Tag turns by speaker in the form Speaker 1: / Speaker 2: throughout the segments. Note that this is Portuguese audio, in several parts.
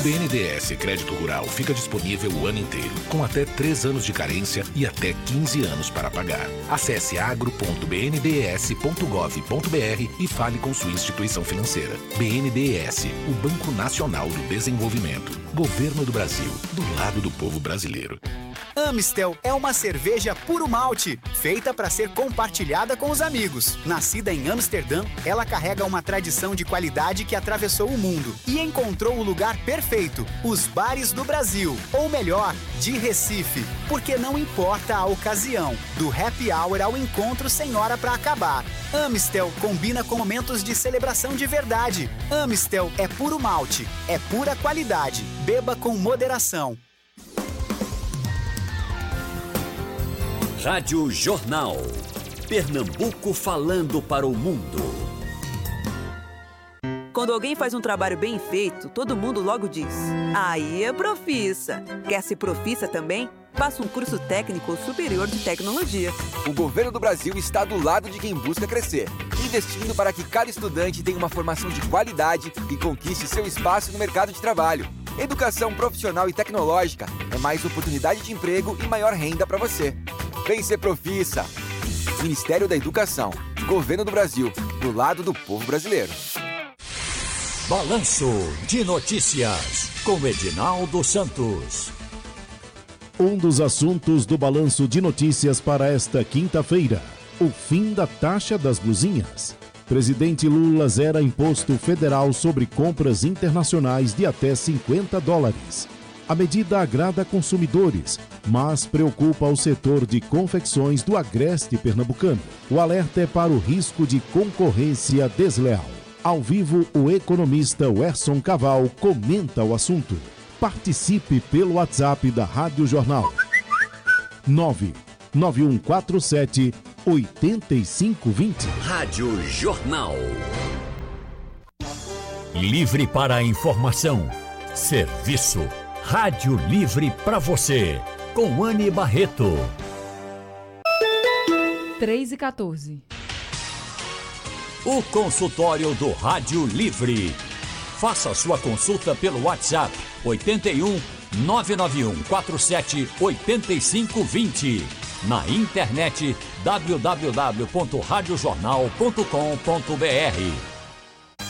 Speaker 1: BNDES Crédito Rural fica disponível o ano inteiro, com até 3 anos de carência e até 15 anos para pagar. Acesse agro.bndes.gov.br e fale com sua instituição financeira. BNDES, o Banco Nacional do Desenvolvimento. Governo do Brasil, do lado do povo brasileiro.
Speaker 2: Amstel é uma cerveja puro malte, feita para ser compartilhada com os amigos. Nascida em Amsterdã, ela carrega uma tradição de qualidade que atravessou o mundo e encontrou o lugar perfeito, os bares do Brasil, ou melhor, de Recife, porque não importa a ocasião, do happy hour ao encontro sem hora para acabar. Amstel combina com momentos de celebração de verdade. Amstel é puro malte, é pura qualidade. Beba com moderação.
Speaker 3: Rádio Jornal. Pernambuco falando para o mundo.
Speaker 4: Quando alguém faz um trabalho bem feito, todo mundo logo diz: aí é profissa. Quer ser profissa também? Faça um curso técnico ou superior de tecnologia.
Speaker 5: O governo do Brasil está do lado de quem busca crescer, investindo para que cada estudante tenha uma formação de qualidade e conquiste seu espaço no mercado de trabalho. Educação profissional e tecnológica é mais oportunidade de emprego e maior renda para você. Vem ser profissa. Ministério da Educação, Governo do Brasil, do lado do povo brasileiro.
Speaker 3: Balanço de Notícias, com Edinaldo Santos.
Speaker 6: Um dos assuntos do Balanço de Notícias para esta quinta-feira: o fim da taxa das blusinhas. Presidente Lula zera imposto federal sobre compras internacionais de até $50. A medida agrada consumidores, mas preocupa o setor de confecções do agreste pernambucano. O alerta é para o risco de concorrência desleal. Ao vivo, o economista Werson Caval comenta o assunto. Participe pelo WhatsApp da Rádio Jornal. 99147-8520.
Speaker 3: Rádio Jornal. Livre para a informação. Serviço. Rádio Livre para você. Com Anne Barreto.
Speaker 7: 3h14.
Speaker 3: O consultório do Rádio Livre. Faça sua consulta pelo WhatsApp 81 991 47 8520. Na internet www.radiojornal.com.br.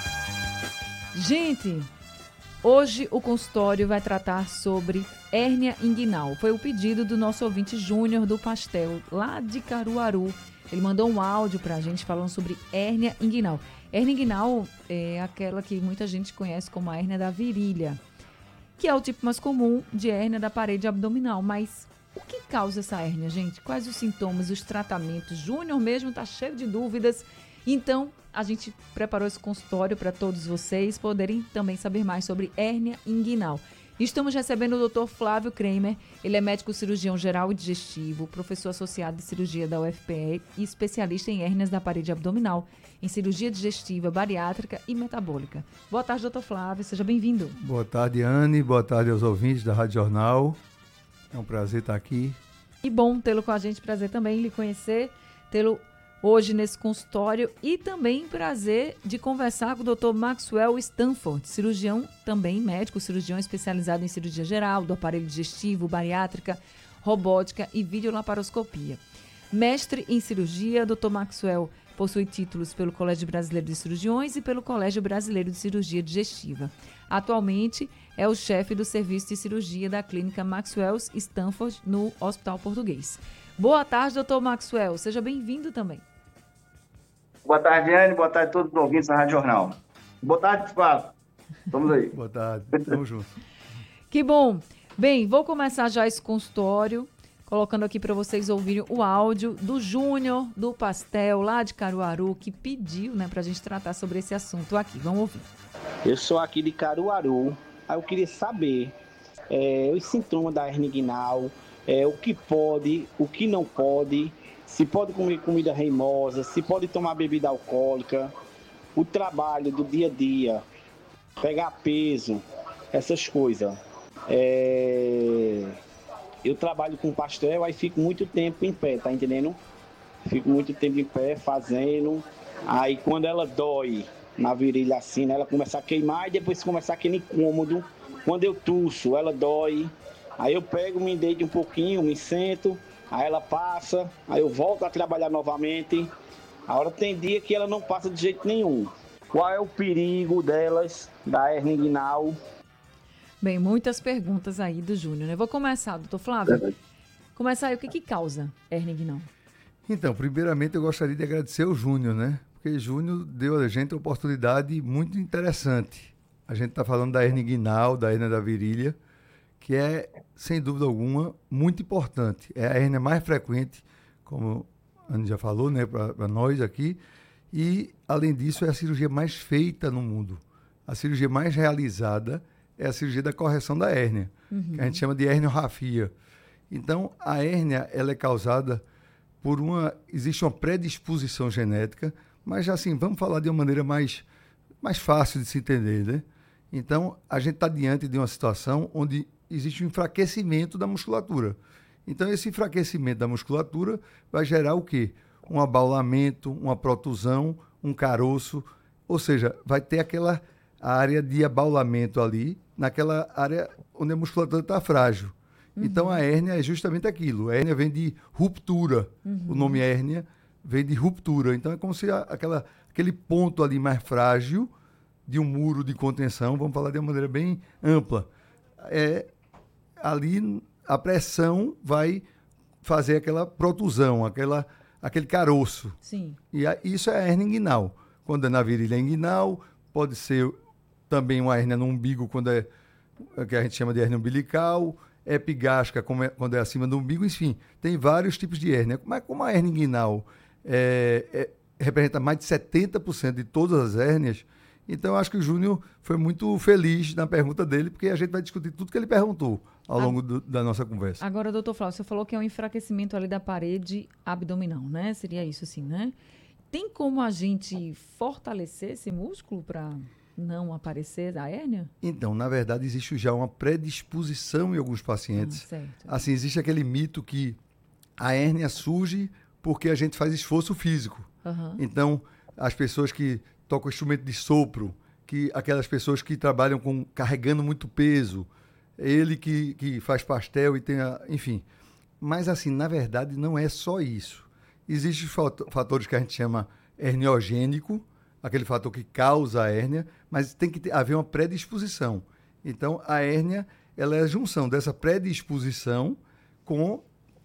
Speaker 7: Gente, hoje o consultório vai tratar sobre hérnia inguinal. Foi o pedido do nosso ouvinte Júnior do Pastel, lá de Caruaru. Ele mandou um áudio pra gente falando sobre hérnia inguinal. Hérnia inguinal é aquela que muita gente conhece como a hérnia da virilha, que é o tipo mais comum de hérnia da parede abdominal. Mas o que causa essa hérnia, gente? Quais os sintomas, os tratamentos? Júnior mesmo tá cheio de dúvidas. Então, a gente preparou esse consultório para todos vocês poderem também saber mais sobre hérnia inguinal. Estamos recebendo o Dr. Flávio Kramer. Ele é médico cirurgião geral e digestivo, professor associado de cirurgia da UFPE e especialista em hérnias da parede abdominal, em cirurgia digestiva, bariátrica e metabólica. Boa tarde, Dr. Flávio. Seja bem-vindo.
Speaker 8: Boa tarde, Anne. Boa tarde aos ouvintes da Rádio Jornal. É um prazer estar aqui.
Speaker 7: E bom tê-lo com a gente. Prazer também lhe conhecer, tê-lo hoje nesse consultório, e também prazer de conversar com o Dr. Maxwell Stanford, cirurgião também, médico, cirurgião especializado em cirurgia geral, do aparelho digestivo, bariátrica, robótica e videolaparoscopia. Mestre em cirurgia, Dr. Maxwell possui títulos pelo Colégio Brasileiro de Cirurgiões e pelo Colégio Brasileiro de Cirurgia Digestiva. Atualmente é o chefe do serviço de cirurgia da clínica Maxwell Stanford no Hospital Português. Boa tarde, Dr. Maxwell. Seja bem-vindo também.
Speaker 9: Boa tarde, Anne. Boa tarde a todos os ouvintes da Rádio Jornal. Boa tarde, Flávio. Vamos aí.
Speaker 8: Boa tarde. Tamo junto.
Speaker 7: Que bom. Bem, vou começar já esse consultório, colocando aqui para vocês ouvirem o áudio do Júnior do Pastel, lá de Caruaru, que pediu, né, para a gente tratar sobre esse assunto aqui. Vamos ouvir.
Speaker 10: Eu sou aqui de Caruaru. Aí eu queria saber os sintomas da hérnia inguinal, o que pode, o que não pode, se pode comer comida reimosa, se pode tomar bebida alcoólica, o trabalho do dia a dia, pegar peso, essas coisas. Eu trabalho com pastel, aí fico muito tempo em pé, tá entendendo? Fico muito tempo em pé fazendo, aí quando ela dói na virilha assim, né, ela começa a queimar e depois começa aquele incômodo Quando eu tuço, ela dói. Aí eu pego, me deito um pouquinho, me sento, aí ela passa, aí eu volto a trabalhar novamente. A hora tem dia que ela não passa de jeito nenhum. Qual é o perigo delas, da hérnia inguinal?
Speaker 7: Bem, muitas perguntas aí do Júnior, né? Vou começar, doutor Flávio. Começar aí, o que causa hérnia inguinal?
Speaker 8: Então, primeiramente eu gostaria de agradecer ao Júnior, né? Porque Júnior deu a gente uma oportunidade muito interessante. A gente está falando da hérnia inguinal, da hérnia da virilha, que é, sem dúvida alguma, muito importante. É a hérnia mais frequente, como a Ana já falou, né, para nós aqui. E, além disso, é a cirurgia mais feita no mundo. A cirurgia mais realizada é a cirurgia da correção da hérnia, que a gente chama de herniorrafia. Então, a hérnia ela é causada por existe uma predisposição genética, mas assim, vamos falar de uma maneira mais fácil de se entender, né? Então, a gente está diante de uma situação onde existe um enfraquecimento da musculatura. Então, esse enfraquecimento da musculatura vai gerar o quê? Um abaulamento, uma protusão, um caroço, ou seja, vai ter aquela área de abaulamento ali, naquela área onde a musculatura está frágil. Então, a hérnia é justamente aquilo. A hérnia vem de ruptura. O nome hérnia vem de ruptura. Então, é como se aquele ponto ali mais frágil de um muro de contenção, vamos falar de uma maneira bem ampla, ali a pressão vai fazer aquela protusão, aquele caroço.
Speaker 7: Sim.
Speaker 8: E isso é a hérnia inguinal. Quando é na virilha inguinal, pode ser também uma hérnia no umbigo, que a gente chama de hérnia umbilical, epigástrica, quando é acima do umbigo, enfim, tem vários tipos de hérnia. Mas como a hérnia inguinal representa mais de 70% de todas as hérnias, então eu acho que o Júnior foi muito feliz na pergunta dele, porque a gente vai discutir tudo que ele perguntou ao longo da nossa conversa.
Speaker 7: Agora, doutor Flávio, você falou que é um enfraquecimento ali da parede abdominal, né? Seria isso assim, né? Tem como a gente fortalecer esse músculo para não aparecer a hérnia?
Speaker 8: Então, na verdade, existe já uma predisposição em alguns pacientes.
Speaker 7: Certo.
Speaker 8: Assim, existe aquele mito que a hérnia surge porque a gente faz esforço físico. Então, as pessoas que tocam instrumento de sopro, aquelas pessoas que trabalham carregando muito peso, ele que faz pastel e tem enfim. Mas, assim, na verdade, não é só isso. Existem fatores que a gente chama herniogênico, aquele fator que causa a hérnia, mas tem que haver uma predisposição. Então, a hérnia ela é a junção dessa predisposição com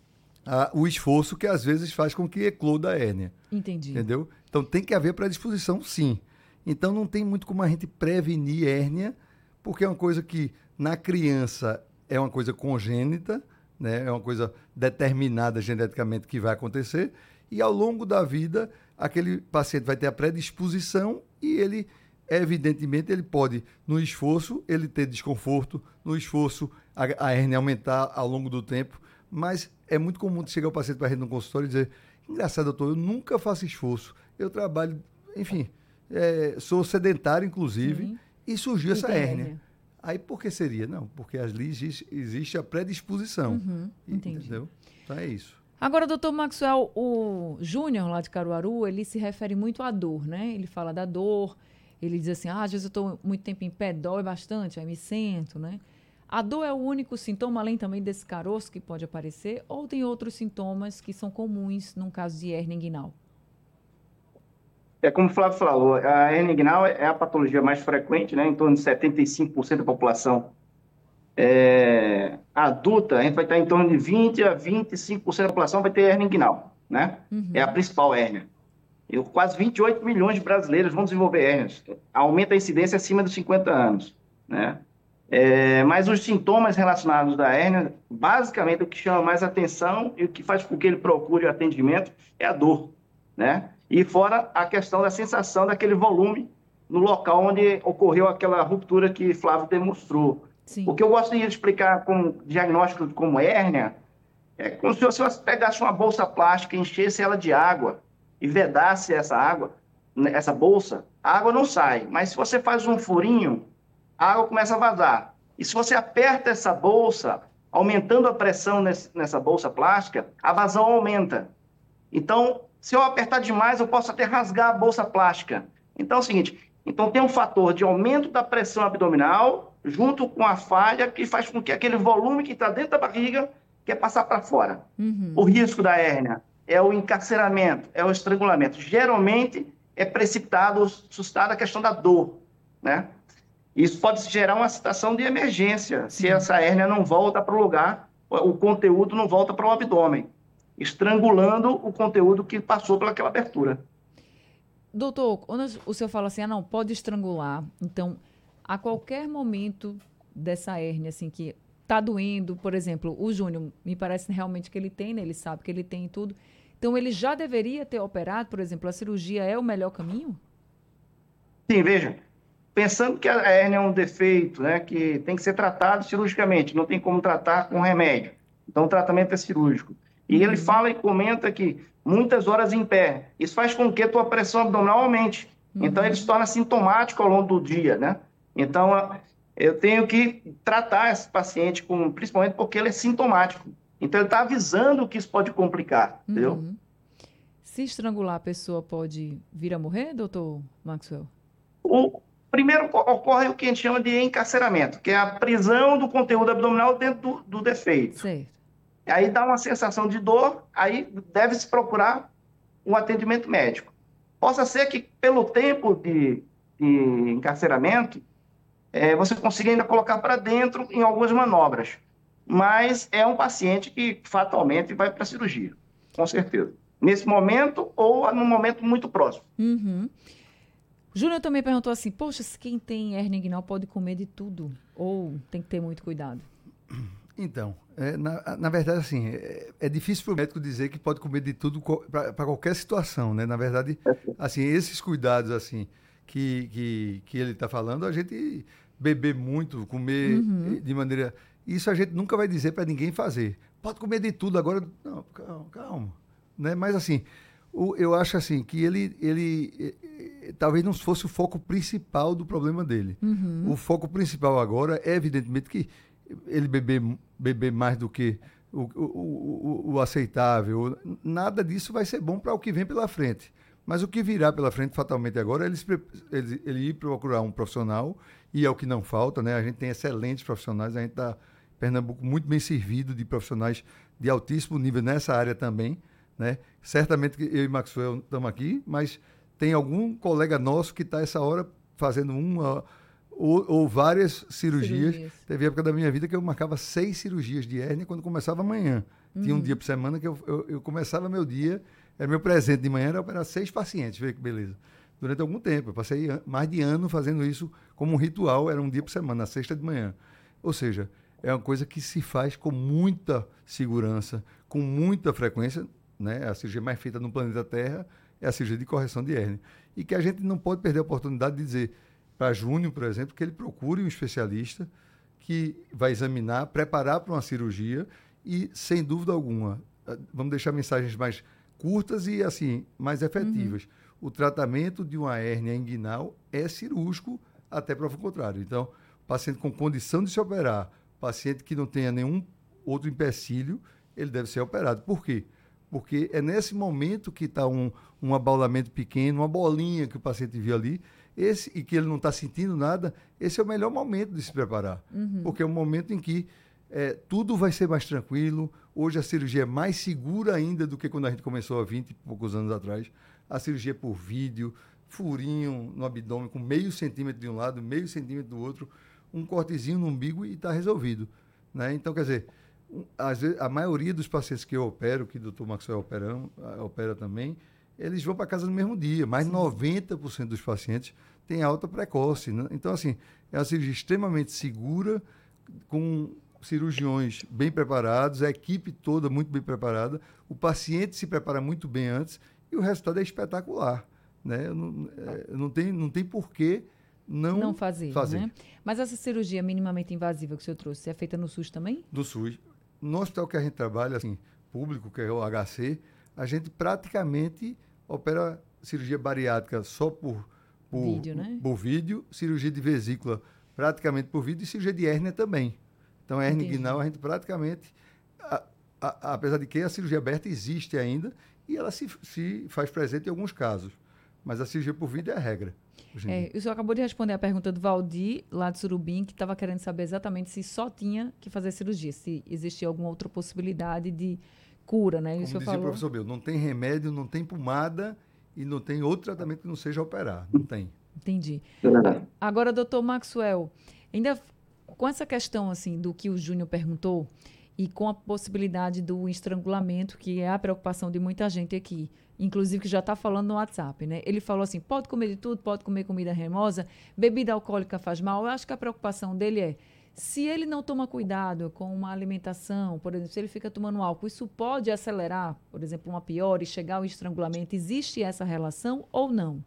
Speaker 8: o esforço que às vezes faz com que ecloda a hérnia.
Speaker 7: Entendi.
Speaker 8: Entendeu? Então, tem que haver predisposição, sim. Então, não tem muito como a gente prevenir hérnia, porque é uma coisa que, na criança, é uma coisa congênita, né? É uma coisa determinada geneticamente que vai acontecer, e ao longo da vida, aquele paciente vai ter a predisposição e ele, evidentemente, ele pode, no esforço, ele ter desconforto, no esforço, a hérnia aumentar ao longo do tempo, mas é muito comum chegar o paciente para a gente no consultório e dizer: engraçado, doutor, eu nunca faço esforço, eu trabalho, enfim, sou sedentário, inclusive, e surgiu essa hérnia. Aí, por que seria? Não, porque ali existe a predisposição.
Speaker 7: Entendi.
Speaker 8: Entendeu? Então, é isso.
Speaker 7: Agora, doutor Maxwell, o Júnior, lá de Caruaru, ele se refere muito à dor, né? Ele fala da dor, ele diz assim, às vezes eu estou muito tempo em pé, dói bastante, aí me sento, né? A dor é o único sintoma, além também desse caroço que pode aparecer, ou tem outros sintomas que são comuns num caso de hérnia inguinal?
Speaker 9: É como o Flávio falou, a hérnia inguinal é a patologia mais frequente, né? Em torno de 75% da população adulta, a gente vai estar em torno de 20% a 25% da população vai ter hérnia inguinal, né? É a principal hérnia. Quase 28 milhões de brasileiros vão desenvolver hérnias. Aumenta a incidência acima dos 50 anos, né? Mas os sintomas relacionados da hérnia, basicamente o que chama mais atenção e o que faz com que ele procure o atendimento é a dor, né? E fora a questão da sensação daquele volume no local onde ocorreu aquela ruptura que Flávio demonstrou.
Speaker 7: Sim.
Speaker 9: O que eu gosto de explicar como diagnóstico como hérnia é como se você pegasse uma bolsa plástica, enchesse ela de água e vedasse essa bolsa, a água não sai. Mas se você faz um furinho, a água começa a vazar. E se você aperta essa bolsa, aumentando a pressão nessa bolsa plástica, a vazão aumenta. Então, se eu apertar demais, eu posso até rasgar a bolsa plástica. Então é o seguinte, Então, tem um fator de aumento da pressão abdominal junto com a falha que faz com que aquele volume que está dentro da barriga quer passar para fora. O risco da hérnia é o encarceramento, é o estrangulamento. Geralmente, é precipitado, suscitada a questão da dor, né? Isso pode gerar uma situação de emergência, se essa hérnia não volta para o lugar, o conteúdo não volta para o abdômen, estrangulando o conteúdo que passou pelaquela abertura.
Speaker 7: Doutor, quando o senhor fala assim, não, pode estrangular, então, a qualquer momento dessa hérnia, assim, que tá doendo, por exemplo, o Júnior, me parece realmente que ele tem, né? Ele sabe que ele tem tudo. Então, ele já deveria ter operado, por exemplo, a cirurgia é o melhor caminho?
Speaker 9: Sim, veja, pensando que a hérnia é um defeito, né, que tem que ser tratado cirurgicamente, não tem como tratar com remédio. Então, o tratamento é cirúrgico. E ele fala e comenta que muitas horas em pé, isso faz com que a tua pressão abdominal aumente. Então, ele se torna sintomático ao longo do dia, né? Então, eu tenho que tratar esse paciente, principalmente porque ele é sintomático. Então, ele está avisando que isso pode complicar, entendeu?
Speaker 7: Se estrangular, a pessoa pode vir a morrer, doutor Maxwell?
Speaker 9: Primeiro ocorre o que a gente chama de encarceramento, que é a prisão do conteúdo abdominal dentro do defeito.
Speaker 7: Certo.
Speaker 9: Aí dá uma sensação de dor, aí deve-se procurar um atendimento médico. Possa ser que, pelo tempo de encarceramento, você consiga ainda colocar para dentro em algumas manobras. Mas é um paciente que fatalmente vai para a cirurgia, com certeza. Nesse momento ou num momento muito próximo.
Speaker 7: Júnior também perguntou assim, poxa, quem tem hérnia inguinal pode comer de tudo? Ou tem que ter muito cuidado?
Speaker 8: Então, na verdade, assim, é difícil para o médico dizer que pode comer de tudo para qualquer situação, né? Na verdade, assim, esses cuidados, assim, que ele está falando, a gente beber muito, comer de maneira... Isso a gente nunca vai dizer para ninguém fazer. Pode comer de tudo agora... Não, calma. Né? Mas, assim, eu acho, assim, que ele talvez não fosse o foco principal do problema dele. O foco principal agora é, evidentemente, que ele beber mais do que o aceitável. Nada disso vai ser bom para o que vem pela frente. Mas o que virá pela frente, fatalmente, agora, é ele ir procurar um profissional, e é o que não falta, né? A gente tem excelentes profissionais, a gente está, em Pernambuco, muito bem servido de profissionais de altíssimo nível nessa área também, né? Certamente que eu e Maxwell estamos aqui, mas tem algum colega nosso que está, essa hora, fazendo uma ou várias cirurgias. Teve época da minha vida que eu marcava 6 cirurgias de hérnia quando começava amanhã. Tinha um dia por semana que eu começava meu dia, era meu presente de manhã, era operar 6 pacientes, veja que beleza. Durante algum tempo, eu passei mais de ano fazendo isso como um ritual, era um dia por semana, na sexta de manhã. Ou seja, é uma coisa que se faz com muita segurança, com muita frequência, né? A cirurgia mais feita no planeta Terra é a cirurgia de correção de hérnia. E que a gente não pode perder a oportunidade de dizer para Júnior, por exemplo, que ele procure um especialista que vai examinar, preparar para uma cirurgia e, sem dúvida alguma, vamos deixar mensagens mais curtas e, assim, mais efetivas. O tratamento de uma hérnia inguinal é cirúrgico até prova contrário. Então, paciente com condição de se operar, paciente que não tenha nenhum outro empecilho, ele deve ser operado. Por quê? Porque é nesse momento que está um abaulamento pequeno, uma bolinha que o paciente viu ali, e que ele não está sentindo nada, esse é o melhor momento de se preparar. Porque é um momento em que tudo vai ser mais tranquilo. Hoje a cirurgia é mais segura ainda do que quando a gente começou há 20 e poucos anos atrás. A cirurgia por vídeo, furinho no abdômen com meio centímetro de um lado, meio centímetro do outro, um cortezinho no umbigo e está resolvido. Né? Então, quer dizer, às vezes, a maioria dos pacientes que eu opero, que o Dr. Maxwell opera também, eles vão para casa no mesmo dia. Mais de 90% dos pacientes têm alta precoce. Né? Então, assim, é uma cirurgia extremamente segura, com cirurgiões bem preparados, a equipe toda muito bem preparada, o paciente se prepara muito bem antes e o resultado é espetacular. Né? Não tem porquê não fazer.
Speaker 7: Né? Mas essa cirurgia minimamente invasiva que o senhor trouxe, é feita no SUS também?
Speaker 8: Do SUS. No hospital que a gente trabalha, assim, público, que é o HC, a gente praticamente opera cirurgia bariátrica só por
Speaker 7: vídeo, né?
Speaker 8: Por vídeo, cirurgia de vesícula praticamente por vídeo e cirurgia de hérnia também. Então, a hérnia inguinal, a gente praticamente, apesar de que a cirurgia aberta existe ainda e ela se faz presente em alguns casos, mas a cirurgia por vídeo é a regra.
Speaker 7: O senhor acabou de responder a pergunta do Valdir, lá de Surubim, que estava querendo saber exatamente se só tinha que fazer cirurgia, se existia alguma outra possibilidade de cura, né?
Speaker 8: Como dizia o professor Bill, não tem remédio, não tem pomada e não tem outro tratamento que não seja operar. Não tem.
Speaker 7: Entendi. Agora, doutor Maxwell, ainda com essa questão assim, do que o Júnior perguntou e com a possibilidade do estrangulamento, que é a preocupação de muita gente aqui, inclusive que já está falando no WhatsApp, né? Ele falou assim, pode comer de tudo, pode comer comida remosa, bebida alcoólica faz mal. Eu acho que a preocupação dele é, se ele não toma cuidado com uma alimentação, por exemplo, se ele fica tomando álcool, isso pode acelerar, por exemplo, uma pior e chegar ao estrangulamento. Existe essa relação ou não?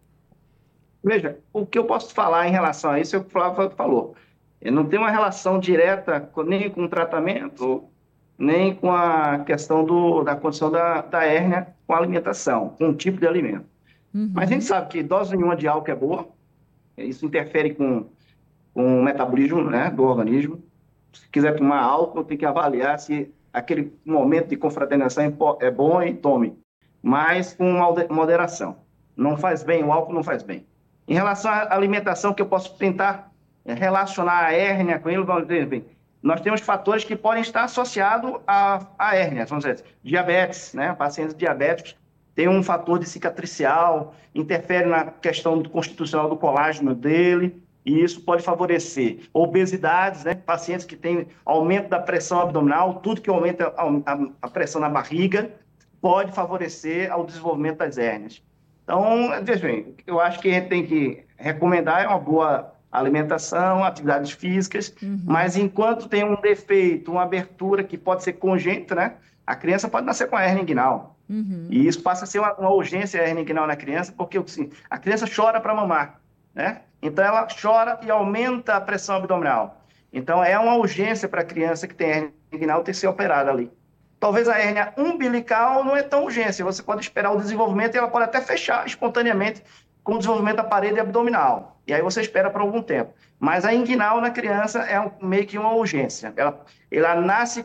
Speaker 9: Veja, o que eu posso falar em relação a isso é o que o Flávio falou. Não tem uma relação direta nem com o tratamento, nem com a questão da condição da hérnia com a alimentação, com o tipo de alimento. Mas a gente sabe que dose nenhuma de álcool é boa, isso interfere com o metabolismo, né, do organismo. Se quiser tomar álcool, tem que avaliar se aquele momento de confraternização é bom e tome, mas com moderação. Não faz bem, o álcool não faz bem. Em relação à alimentação, que eu posso tentar relacionar a hérnia com ele, nós temos fatores que podem estar associados à hérnia, vamos dizer, diabetes, né? Pacientes diabéticos têm um fator de cicatricial, interfere na questão constitucional do colágeno dele, e isso pode favorecer obesidades, né? Pacientes que têm aumento da pressão abdominal, tudo que aumenta a pressão na barriga pode favorecer ao desenvolvimento das hérnias. Então, veja bem, eu acho que a gente tem que recomendar uma boa alimentação, atividades físicas, mas enquanto tem um defeito, uma abertura que pode ser congênita, né? A criança pode nascer com a hérnia inguinal. E isso passa a ser uma urgência, a hérnia inguinal na criança, porque assim, a criança chora para mamar, né? Então ela chora e aumenta a pressão abdominal. Então é uma urgência para a criança que tem hérnia inguinal ter que ser operada ali. Talvez a hérnia umbilical não é tão urgência, você pode esperar o desenvolvimento e ela pode até fechar espontaneamente com o desenvolvimento da parede abdominal. E aí você espera por algum tempo. Mas a inguinal na criança é meio que uma urgência. Ela nasce